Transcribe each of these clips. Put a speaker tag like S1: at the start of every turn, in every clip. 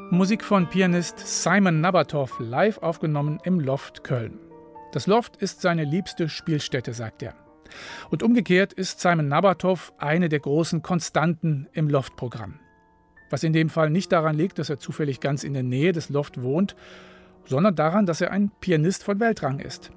S1: Musik von Pianist Simon Nabatow, live aufgenommen im Loft Köln. Das Loft ist seine liebste Spielstätte, sagt er. Und umgekehrt ist Simon Nabatow eine der großen Konstanten im Loft-Programm. Was in dem Fall nicht daran liegt, dass er zufällig ganz in der Nähe des Loft wohnt, sondern daran, dass er ein Pianist von Weltrang ist.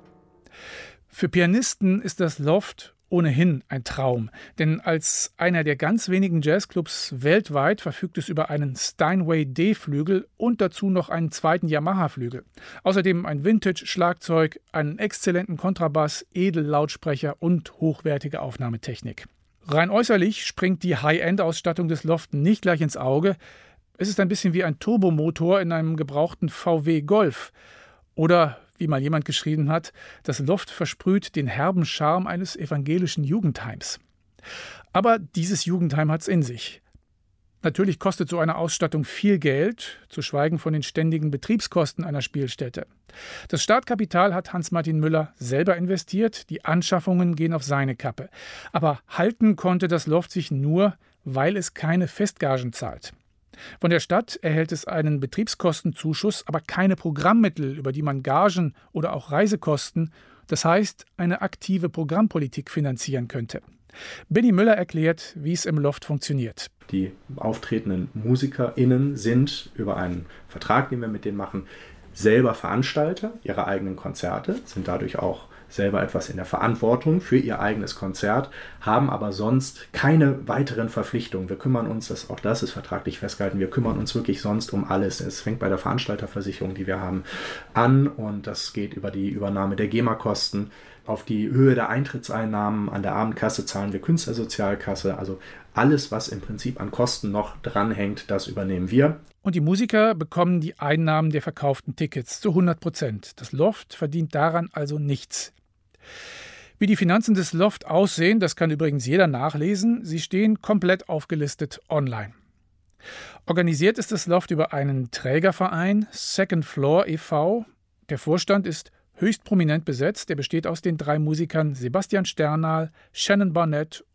S1: Für Pianisten ist das Loft ohnehin ein Traum, denn als einer der ganz wenigen Jazzclubs weltweit verfügt es über einen Steinway D-Flügel und dazu noch einen zweiten Yamaha-Flügel. Außerdem ein Vintage-Schlagzeug, einen exzellenten Kontrabass, Edellautsprecher und hochwertige Aufnahmetechnik. Rein äußerlich springt die High-End-Ausstattung des Loft nicht gleich ins Auge. Es ist ein bisschen wie ein Turbomotor in einem gebrauchten VW Golf. Oder, wie mal jemand geschrieben hat, das Loft versprüht den herben Charme eines evangelischen Jugendheims. Aber dieses Jugendheim hat's in sich. Natürlich kostet so eine Ausstattung viel Geld, zu schweigen von den ständigen Betriebskosten einer Spielstätte. Das Startkapital hat Hans-Martin Müller selber investiert, die Anschaffungen gehen auf seine Kappe. Aber halten konnte das Loft sich nur, weil es keine Festgagen zahlt. Von der Stadt erhält es einen Betriebskostenzuschuss, aber keine Programmmittel, über die man Gagen oder auch Reisekosten, das heißt eine aktive Programmpolitik finanzieren könnte. Benny Müller erklärt, wie es im Loft funktioniert.
S2: Die auftretenden MusikerInnen sind über einen Vertrag, den wir mit denen machen, selber Veranstalter ihrer eigenen Konzerte, sind dadurch auch selber etwas in der Verantwortung für ihr eigenes Konzert, haben aber sonst keine weiteren Verpflichtungen. Wir kümmern uns, auch das ist vertraglich festgehalten, wir kümmern uns wirklich sonst um alles. Es fängt bei der Veranstalterversicherung, die wir haben, an und das geht über die Übernahme der GEMA-Kosten. Auf die Höhe der Eintrittseinnahmen an der Abendkasse zahlen wir Künstlersozialkasse. Also alles, was im Prinzip an Kosten noch dranhängt, das übernehmen wir.
S1: Und die Musiker bekommen die Einnahmen der verkauften Tickets zu 100%. Das Loft verdient daran also nichts. Wie die Finanzen des Loft aussehen, das kann übrigens jeder nachlesen. Sie stehen komplett aufgelistet online. Organisiert ist das Loft über einen Trägerverein, Second Floor e.V. Der Vorstand ist höchst prominent besetzt. Der besteht aus den 3 Musikern Sebastian Sternal, Shannon Barnett